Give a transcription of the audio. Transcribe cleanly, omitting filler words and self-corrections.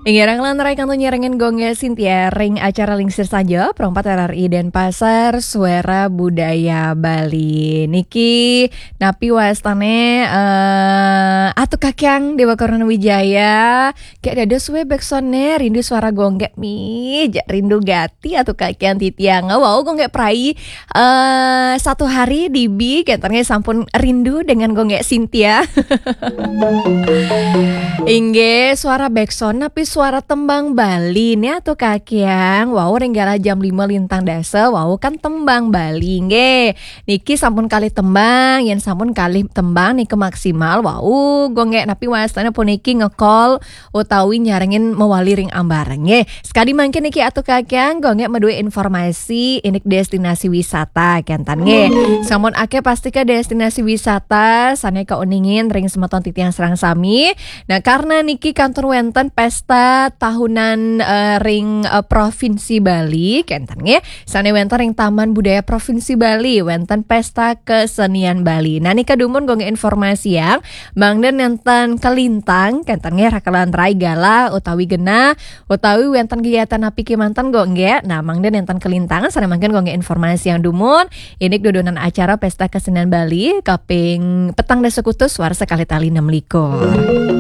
Ingirang lantarai kanto nyerengin gongnya Cynthia ring acara lingsir saja perompat RRI Denpasar Suara Budaya Bali niki napi wastane atu kakyang Dewa Corona Wijaya kayak dada suwe backsone rindu suara gonggek mi rindu gati atu kakyang titiang wow gonggek prai satu hari dibi katanya sampun rindu dengan gonggek Cynthia. Ingge suara backsound tapi suara tembang Bali nih atau kakyang. Wow renggala jam 5 lintang dasa. Wow kan tembang Bali nge. Niki sampun kali tembang, yang sampun kali tembang nih ke maksimal. Wow gonggek napi wastana pun niki ngecall utawi nyarengin mewali ring ambareng nge. Sekali mangkin niki atau kakyang gonggek medue informasi inik destinasi wisata kentan nge. Sampun ake pasti ke destinasi wisata sane keuningin ring semeton titiang serang sami. Nah karena niki kantor wenten pesta tahunan ring provinsi Bali kenten nge sane wenten ring Taman Budaya Provinsi Bali wenten pesta kesenian Bali. Nah nika dumun gonge informasi yang bangden nenten kelintang kenten nge rakalan rai gala utawi gena utawi wenten kegiatan api kemantan gonge. Nah mangden nenten kelintang sane mangken gonge informasi yang dumun inik dodonan acara pesta kesenian Bali kaping petang desa kutus war sekali tali 6 likur.